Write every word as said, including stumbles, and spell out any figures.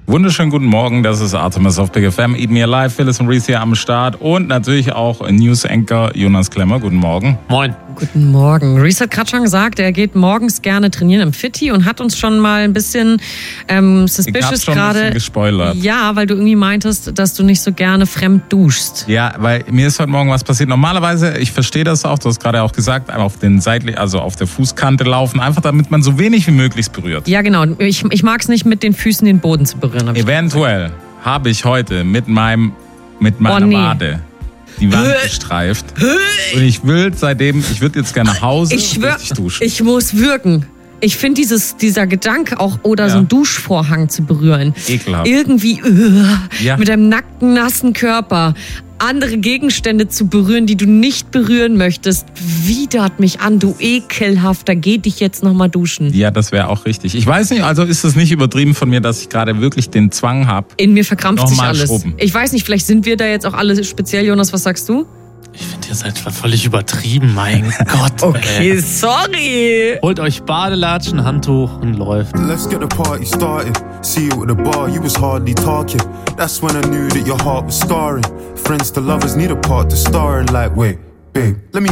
Wunderschönen guten Morgen, das ist Artemis auf Big F M. Eat Me Alive, Phyllis und Reese hier am Start und natürlich auch News-Anchor Jonas Klemmer. Guten Morgen. Moin. Guten Morgen. Reese hat gerade schon gesagt, er geht morgens gerne trainieren im Fitti und hat uns schon mal ein bisschen ähm, suspicious gerade. Gespoilert. Ja, weil du irgendwie meintest, dass du nicht so gerne fremd duschst. Ja, weil mir ist heute Morgen was passiert. Normalerweise, ich verstehe das auch, du hast gerade auch gesagt, auf den seitlich, also auf der Fußkante laufen, einfach damit man so wenig wie möglich berührt. Ja, genau. Ich, ich mag es nicht, mit den Füßen den Boden zu berühren. Eventuell habe ich heute mit meinem mit meiner oh, nee. Wade die Wand gestreift. Und ich will seitdem, ich würde jetzt gerne nach Hause ich und schwör, richtig duschen. Ich muss wirken. Ich finde dieses dieser Gedanke auch, oder ja. so einen Duschvorhang zu berühren. Ekelhaft. Irgendwie uh, ja. mit einem nackten, nassen Körper. Andere Gegenstände zu berühren, die du nicht berühren möchtest, widert mich an, du ekelhafter, geh dich jetzt nochmal duschen. Ja, das wäre auch richtig. Ich weiß nicht, also ist es nicht übertrieben von mir, dass ich gerade wirklich den Zwang habe. In mir verkrampft sich alles. Schrubben. Ich weiß nicht, vielleicht sind wir da jetzt auch alle speziell. Jonas, was sagst du? Ich finde, ihr seid völlig übertrieben, mein Gott. Okay, ey. sorry. Holt euch Badelatschen, Handtuch und läuft. Let's get the party started. See you at the bar, you was hardly talking. That's when I knew that your heart was scarring. Friends to lovers need a part to star in. Like, wait, babe, let me